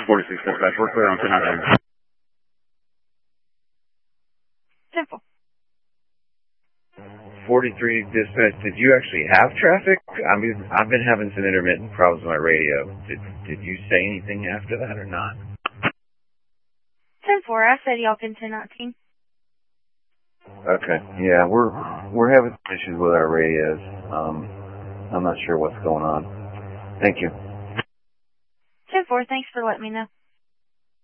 46 dispatch, we're clear on 10-9. 10-4. 43 dispatch, did you actually have traffic? I mean, I've been having some intermittent problems with my radio. Did you say anything after that or not? 10-4, I said y'all can 10-19. Okay, yeah, we're having some issues with our radios. I'm not sure what's going on. Thank you. 10-4, thanks for letting me know.